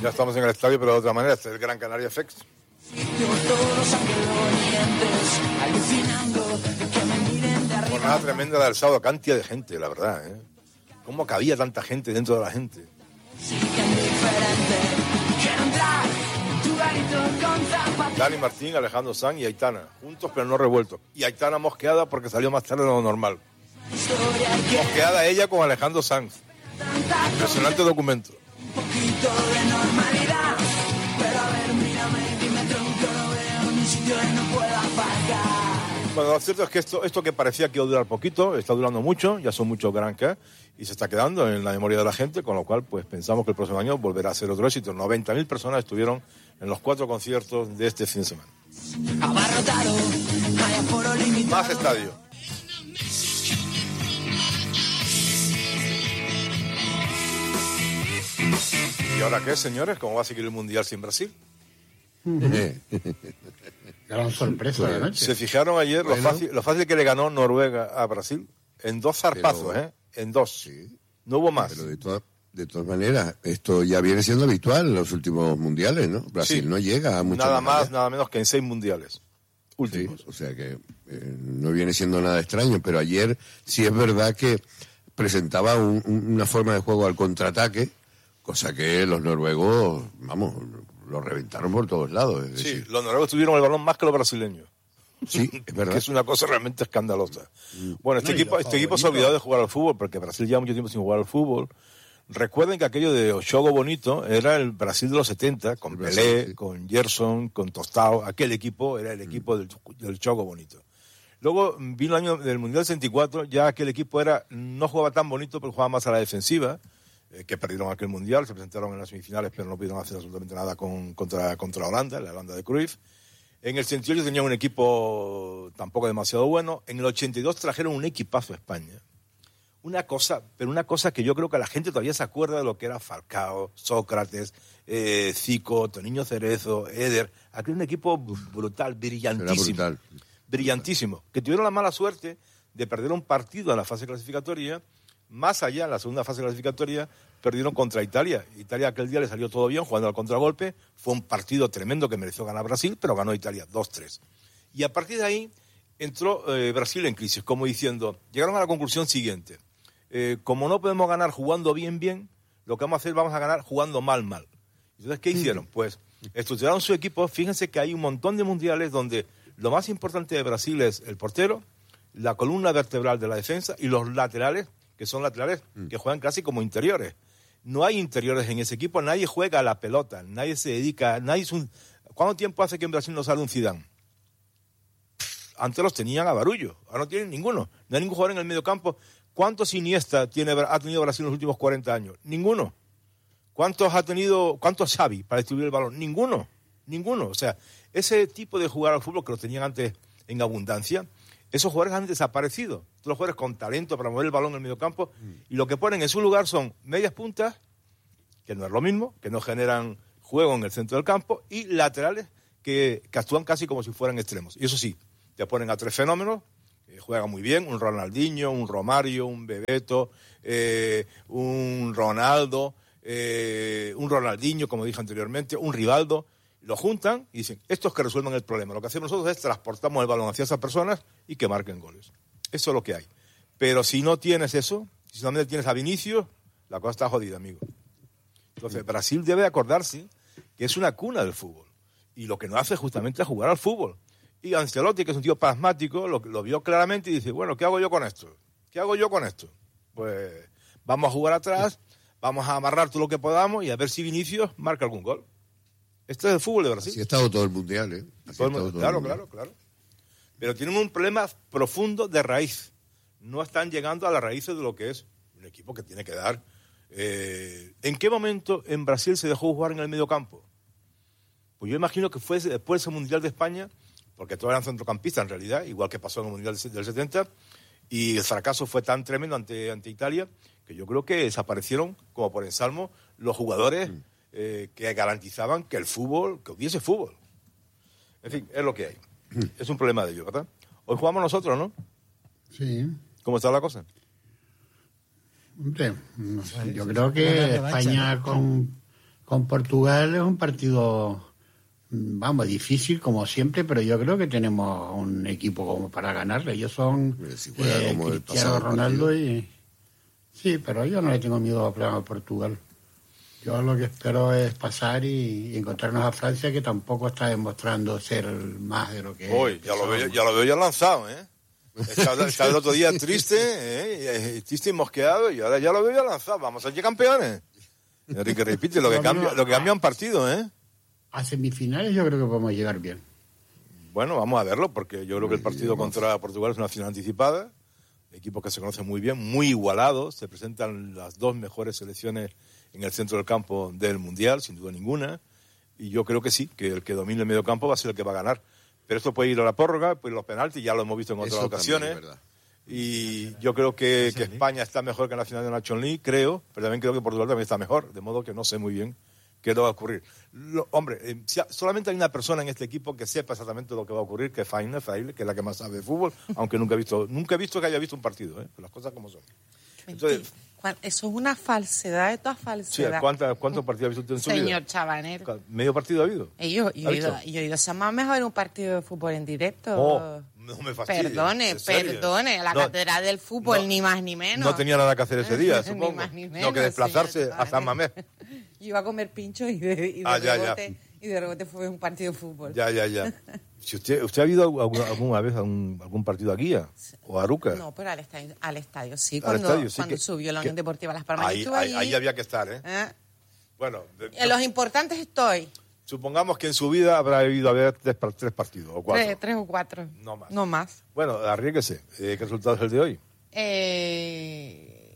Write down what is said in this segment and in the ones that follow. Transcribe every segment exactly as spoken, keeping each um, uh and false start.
Ya estamos en el estadio, pero de otra manera. Este es el Gran Canaria F X. Jornada tremenda la del sábado, cantidad de gente, la verdad, ¿eh? ¿Cómo cabía tanta gente dentro de la gente? Dani Martín, Alejandro Sanz y Aitana, juntos pero no revueltos. Y Aitana mosqueada porque salió más tarde de lo normal. Mosqueada ella con Alejandro Sanz. Impresionante documento. Un poquito de normalidad, pero a ver, mírame y dime tronco, no veo ni sitio y no puedo aparcar. Bueno, lo cierto es que esto, esto que parecía que iba a durar poquito, está durando mucho, ya son muchos granjas y se está quedando en la memoria de la gente, con lo cual pues pensamos que el próximo año volverá a ser otro éxito. noventa mil personas estuvieron en los cuatro conciertos de este fin de semana. Más estadio. ¿Y ahora qué, señores? ¿Cómo va a seguir el Mundial sin Brasil? Gran sorpresa de noche. Se fijaron ayer bueno. lo, fácil, lo fácil que le ganó Noruega a Brasil en dos zarpazos, pero, ¿eh? En dos. Sí. No hubo más. Pero de todas, de todas maneras, esto ya viene siendo habitual en los últimos mundiales, ¿no? Brasil sí. no llega a muchos. Nada más, nada menos que en seis mundiales últimos. Sí, o sea que eh, no viene siendo nada extraño, pero ayer sí es verdad que presentaba un, un, una forma de juego al contraataque, cosa que los noruegos, vamos, lo reventaron por todos lados. Es decir, sí, los noruegos tuvieron el balón más que los brasileños. Sí, es verdad. Que es una cosa realmente escandalosa. Bueno, este no, equipo, este equipo se ha olvidado de jugar al fútbol, porque Brasil lleva mucho tiempo sin jugar al fútbol. Recuerden que aquello de Ochogo Bonito era el Brasil de los setenta, con Brasil, Pelé, sí. con Gerson, con Tostao. Aquel equipo era el equipo mm. del, del Chogo Bonito. Luego vino el año del Mundial sesenta y cuatro, ya aquel equipo era no jugaba tan bonito, pero jugaba más a la defensiva. Eh, que perdieron aquel mundial, se presentaron en las semifinales, pero no pudieron hacer absolutamente nada con, contra, contra Holanda, la Holanda de Cruyff. En el setenta y ocho tenían un equipo tampoco demasiado bueno. En el ochenta y dos trajeron un equipazo a España. Una cosa, pero una cosa que yo creo que la gente todavía se acuerda de lo que era Falcao, Sócrates, eh, Zico, Toniño Cerezo, Eder. Aquel un equipo brutal, brillantísimo. Brutal. Brillantísimo. Que tuvieron la mala suerte de perder un partido en la fase clasificatoria. Más allá, en la segunda fase clasificatoria, perdieron contra Italia. Italia aquel día le salió todo bien, jugando al contragolpe. Fue un partido tremendo que mereció ganar Brasil, pero ganó Italia dos tres. Y a partir de ahí entró eh, Brasil en crisis, como diciendo, llegaron a la conclusión siguiente. Eh, como no podemos ganar jugando bien, bien, lo que vamos a hacer, vamos a ganar jugando mal, mal. Entonces, ¿qué hicieron? Pues estructuraron su equipo. Fíjense que hay un montón de mundiales donde lo más importante de Brasil es el portero, la columna vertebral de la defensa y los laterales, que son laterales mm. que juegan casi como interiores. No hay interiores en ese equipo, nadie juega a la pelota, nadie se dedica, nadie es un... ¿Cuánto tiempo hace que en Brasil no sale un Zidane? Antes los tenían a barullo, ahora no tienen ninguno. No hay ningún jugador en el medio campo. ¿Cuántos Iniesta tiene, ha tenido Brasil en los últimos cuarenta años? Ninguno. ¿Cuántos ha tenido, cuántos Xavi para distribuir el balón? Ninguno, ninguno. O sea, ese tipo de jugar al fútbol que lo tenían antes en abundancia, esos jugadores han desaparecido. Todos los jugadores con talento para mover el balón en el medio campo, mm. y lo que ponen en su lugar son medias puntas, que no es lo mismo, que no generan juego en el centro del campo, y laterales que, que actúan casi como si fueran extremos. Y eso sí, te ponen a tres fenómenos, que juegan muy bien, un Ronaldinho, un Romario, un Bebeto, eh, un Ronaldo, eh, un Ronaldinho, como dije anteriormente, un Rivaldo. Lo juntan y dicen, estos que resuelvan el problema. Lo que hacemos nosotros es transportamos el balón hacia esas personas y que marquen goles. Eso es lo que hay. Pero si no tienes eso, si solamente tienes a Vinicius, la cosa está jodida, amigo. Entonces, Brasil debe acordarse que es una cuna del fútbol. Y lo que no hace justamente es jugar al fútbol. Y Ancelotti, que es un tío pragmático, lo, lo vio claramente y dice, bueno, ¿qué hago yo con esto? ¿Qué hago yo con esto? Pues vamos a jugar atrás, vamos a amarrar todo lo que podamos y a ver si Vinicius marca algún gol. Este es el fútbol de Brasil. Así ha estado todo el mundial, ¿eh? Todo el mundo, todo claro, el claro, claro. Pero tienen un problema profundo de raíz. No están llegando a las raíces de lo que es un equipo que tiene que dar. Eh, ¿En qué momento en Brasil se dejó jugar en el medio campo? Pues yo imagino que fue después del Mundial de España, porque todos eran centrocampistas en realidad, igual que pasó en el Mundial del setenta, y el fracaso fue tan tremendo ante, ante Italia, que yo creo que desaparecieron, como por ensalmo, los jugadores... Mm. Eh, que garantizaban que el fútbol, que hubiese fútbol. En fin, es lo que hay. Es un problema de ellos, ¿verdad? Hoy jugamos nosotros, ¿no? Sí. ¿Cómo está la cosa? Hombre, no sé, yo creo que España con, Con Portugal es un partido, vamos, difícil como siempre, pero yo creo que tenemos un equipo como para ganarle. Ellos son si fuera eh, como el Cristiano pasado Ronaldo partido. y... Sí, pero yo no le tengo miedo a pelear a Portugal. Yo lo que espero es pasar y, y encontrarnos a Francia, que tampoco está demostrando ser más de lo que Hoy, es. ya lo veo, ya lo veo ya lanzado, ¿eh? Estaba, estaba el otro día triste, ¿eh? Triste y mosqueado, y ahora ya lo veo ya lanzado. Vamos a ser campeones. Enrique repite, lo que cambia, lo que cambia un partido, ¿eh? A semifinales yo creo que podemos llegar bien. Bueno, vamos a verlo, porque yo creo que el partido contra Portugal es una final anticipada. Equipos que se conocen muy bien, muy igualados. Se presentan las dos mejores selecciones en el centro del campo del Mundial, sin duda ninguna. Y yo creo que sí, que el que domine el medio campo va a ser el que va a ganar. Pero esto puede ir a la prórroga, puede ir a los penaltis, ya lo hemos visto en otras Eso ocasiones. también es verdad. Y yo creo que, que España está mejor que en la final de la Nations League, creo, pero también creo que Portugal también está mejor, de modo que no sé muy bien qué va a ocurrir. Lo, hombre, eh, si, solamente hay una persona en este equipo que sepa exactamente lo que va a ocurrir, que es Faina Fraile, que es la que más sabe de fútbol, aunque nunca he visto nunca he visto que haya visto un partido, ¿eh? Las cosas como son. Entonces, eso es una falsedad de todas sí, falsedades. ¿cuántas, ¿cuántos partidos ha visto usted en su vida? Señor Chabanero. ¿Medio partido ha habido? Y yo, yo, ¿Ha he ido, visto? yo he ido a San Mamés a ver un partido de fútbol en directo. Oh, no me fastidies, Perdone, ¿en serio? perdone, a la No, catedral del fútbol, no, ni más ni menos. No tenía nada que hacer ese día, Ni supongo. más ni No, menos, que desplazarse señor a San Mamés. Yo iba a comer pinchos y de, y de Ah, ya, rebote, ya. y de rebote fue un partido de fútbol. Ya, ya, ya. Si usted, ¿Usted ha ido alguna, alguna vez a un, algún partido aquí a, o a Aruca? No, pero al estadio, al estadio sí, Al cuando, estadio, sí, cuando que- subió la que- Unión Deportiva Las Palmas. Yo Ahí, estuve ahí, allí, ahí había que estar, ¿eh? ¿eh? Bueno, de- En los importantes estoy. supongamos que en su vida habrá ido a ver tres, par- tres partidos o cuatro. Tres, tres o cuatro. No más. No más. Bueno, arriesguese. Eh, ¿Qué resultado es el de hoy? Eh,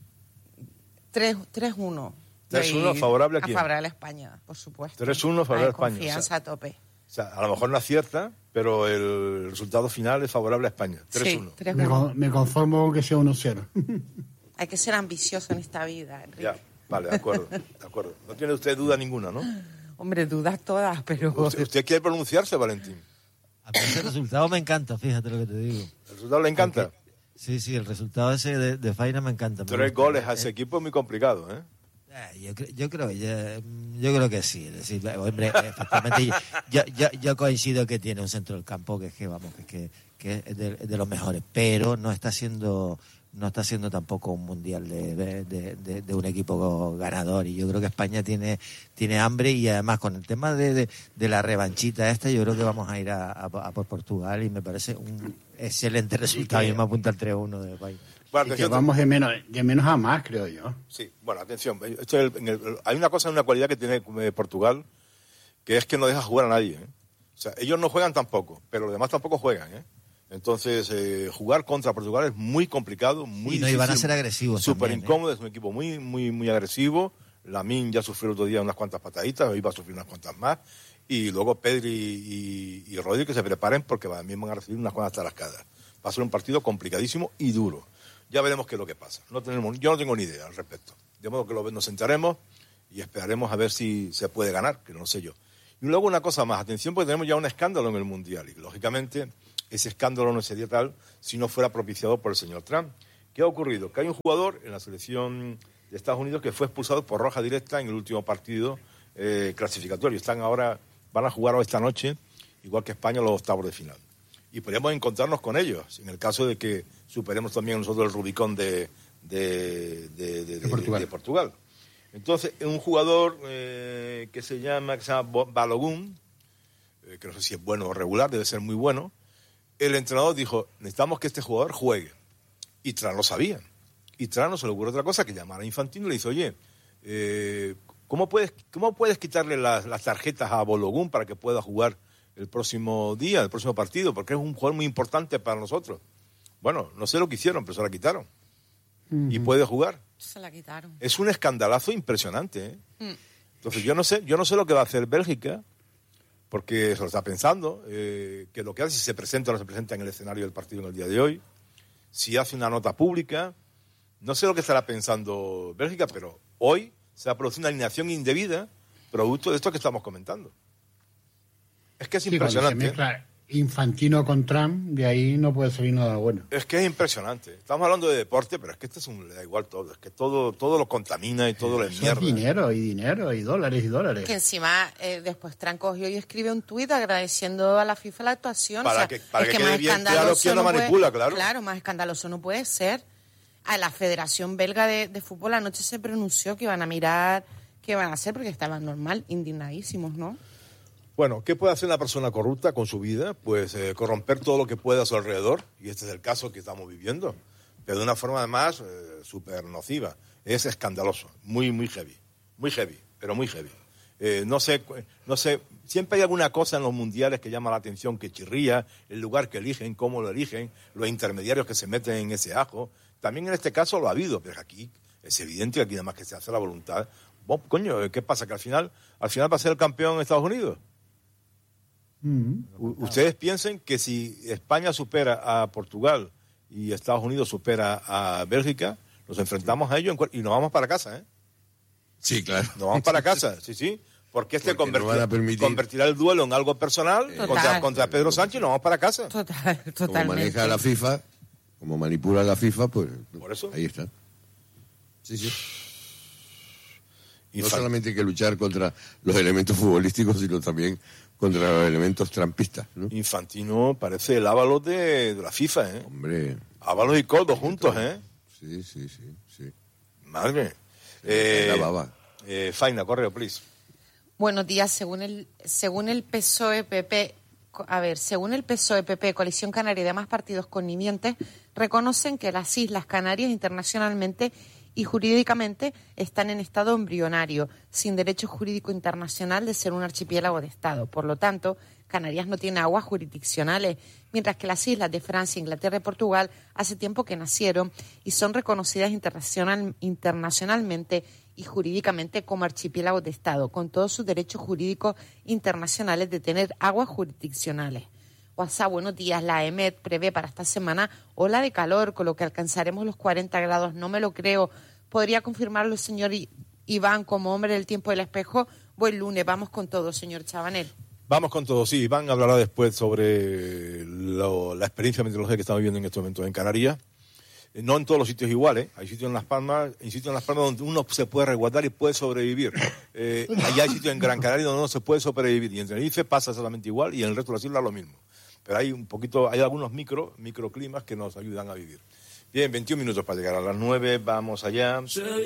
tres uno. tres uno, ¿favorable a quién? Favorable a España, por supuesto. tres uno, favorable a Hay España, Confianza o sea. a tope. O sea, a lo mejor no acierta, pero el resultado final es favorable a España. tres uno. Sí, tres Me, uno. con- me conformo con que sea uno cero. Hay que ser ambicioso en esta vida, Enrique. Ya, vale, de acuerdo, de acuerdo. No tiene usted duda ninguna, ¿no? Hombre, dudas todas, pero... ¿Usted, usted quiere pronunciarse, Valentín? A mí ese resultado me encanta, fíjate lo que te digo. ¿El resultado le encanta? Sí, sí, el resultado ese de, de Faina me encanta. me Tres gusta. goles a ese equipo es muy complicado, ¿eh? Eh, Yo, cre- yo creo yo, yo creo que sí, es decir, hombre, efectivamente yo, yo, yo coincido que tiene un centro del campo que es que vamos, que es que, que es de, de los mejores, pero no está siendo no está siendo tampoco un mundial de, de, de, de un equipo ganador, y yo creo que España tiene tiene hambre, y además con el tema de, de, de la revanchita esta, yo creo que vamos a ir a, a, a por Portugal, y me parece un excelente resultado. Y me apunta el tres uno de país. Bueno, Y que atención, vamos de menos, de menos a más, creo yo. sí, bueno, atención. Esto es el- en el- hay una cosa, una cualidad que tiene eh, Portugal, que es que no deja jugar a nadie, ¿eh? O sea, ellos no juegan tampoco, pero los demás tampoco juegan, ¿eh? Entonces, eh, jugar contra Portugal es muy complicado, muy Y no, y van a difícil, ser agresivos súper también, ¿eh? incómodo, es un equipo muy, muy, muy agresivo. Lamine ya sufrió el otro día unas cuantas pataditas, hoy va a sufrir unas cuantas más. Y luego Pedri y, y Rodri que se preparen, porque también van a recibir unas cuantas tarascadas. Va a ser un partido complicadísimo y duro. Ya veremos qué es lo que pasa. No tenemos, yo no tengo ni idea al respecto. De modo que lo, nos sentaremos y esperaremos a ver si se puede ganar, que no sé yo. Y luego una cosa más, atención, porque tenemos ya un escándalo en el Mundial. Y lógicamente ese escándalo no sería tal si no fuera propiciado por el señor Trump. ¿Qué ha ocurrido? Que hay un jugador en la selección de Estados Unidos que fue expulsado por roja directa en el último partido eh, clasificatorio. Están ahora, van a jugar esta noche, igual que España, los octavos de final. Y podríamos encontrarnos con ellos, en el caso de que superemos también nosotros el Rubicón de, de, de, de, De Portugal. de Portugal. Entonces, un jugador eh, que se llama, que se llama Bo- Balogun, eh, que no sé si es bueno o regular, debe ser muy bueno, el entrenador dijo, necesitamos que este jugador juegue. Y Tran lo sabía. Y Tran no se le ocurrió otra cosa que llamar a Infantino y le dice, oye, eh, ¿cómo, puedes, ¿cómo puedes quitarle las, las tarjetas a Balogun para que pueda jugar el próximo día, el próximo partido? Porque es un jugador muy importante para nosotros. Bueno, no sé lo que hicieron, pero se la quitaron. Uh-huh. Y puede jugar. Se la quitaron. Es un escandalazo impresionante, ¿eh? Mm. Entonces yo no sé, yo no sé lo que va a hacer Bélgica, porque se lo está pensando, eh, que lo que hace, si se presenta o no se presenta en el escenario del partido en el día de hoy, si hace una nota pública, no sé lo que estará pensando Bélgica, pero hoy se ha producido una alineación indebida producto de esto que estamos comentando. Es que es Sí, cuando se impresionante. mezcla, Infantino con Trump, de ahí no puede salir nada bueno. Es que es impresionante. Estamos hablando de deporte, pero es que este es un, le da igual todo. Es que todo, todo lo contamina y todo le Eso mierda. es dinero y dinero y dólares y dólares. Que encima eh, después Trump cogió y escribe un tuit agradeciendo a la FIFA la actuación. Para o sea, que- para es que que quede más bien claro escandaloso quién lo no puede- manipula, claro. Claro, más escandaloso no puede ser. A la Federación Belga de, de Fútbol anoche se pronunció que iban a mirar qué van a hacer porque estaban normal, indignadísimos, ¿no? Bueno, ¿qué puede hacer una persona corrupta con su vida? Pues eh, corromper todo lo que pueda a su alrededor, y este es el caso que estamos viviendo, pero de una forma además eh, súper nociva. Es escandaloso, muy, muy heavy, muy heavy, pero muy heavy. Eh, no sé, no sé, siempre hay alguna cosa en los mundiales que llama la atención, que chirría, el lugar que eligen, cómo lo eligen, los intermediarios que se meten en ese ajo. También en este caso lo ha habido, pero aquí es evidente que aquí nada más que se hace la voluntad. Bueno, coño, ¿qué pasa? ¿Que al final, al final va a ser el campeón Estados Unidos? Mm. U- Ustedes piensen que si España supera a Portugal y Estados Unidos supera a Bélgica, nos enfrentamos a ellos en cuer- y nos vamos para casa, ¿eh? Sí, claro. Nos vamos para casa, sí, sí. Porque este Porque no convertirá, van a permitir- convertirá el duelo en algo personal Total. contra, contra Pedro Sánchez y nos vamos para casa. Total, Como totalmente. maneja la FIFA, como manipula la FIFA, pues Por eso. ahí está. Sí, sí. Y No fal- solamente hay que luchar contra los elementos futbolísticos, sino también contra los elementos trampistas, ¿no? Infantino parece el Ábalos de, de la FIFA, ¿eh? Hombre, Ábalos y Coldo juntos, ¿eh? sí, sí, sí, sí. Madre. Eh, Eh, la baba. eh, Faina, correo, please. Buenos días. Según el, según el P S O E-P P, co- a ver, según el P S O E-P P, Coalición Canaria y demás partidos connivientes, reconocen que las Islas Canarias internacionalmente y jurídicamente están en estado embrionario, sin derecho jurídico internacional de ser un archipiélago de Estado. Por lo tanto, Canarias no tiene aguas jurisdiccionales, mientras que las islas de Francia, Inglaterra y Portugal hace tiempo que nacieron y son reconocidas internacional, internacionalmente y jurídicamente como archipiélagos de Estado, con todos sus derechos jurídicos internacionales de tener aguas jurisdiccionales. WhatsApp, buenos días. La E M E D prevé para esta semana ola de calor, con lo que alcanzaremos los cuarenta grados. No me lo creo. ¿Podría confirmarlo el señor I- Iván como hombre del tiempo del espejo? Buen lunes. Vamos con todo, señor Chabanel. Vamos con todo, sí. Iván hablará después sobre lo- la experiencia meteorológica que estamos viviendo en estos momentos en Canarias. Eh, No en todos los sitios iguales. Hay sitios en Las Palmas, hay sitios en Las Palmas donde uno se puede resguardar y puede sobrevivir. Eh, allá hay sitios en Gran Canaria donde no se puede sobrevivir. Y en Tenerife pasa exactamente igual y en el resto de las islas lo mismo. Pero hay un poquito, hay algunos micro, microclimas que nos ayudan a vivir. Bien, veintiún minutos para llegar a las nueve. Vamos allá.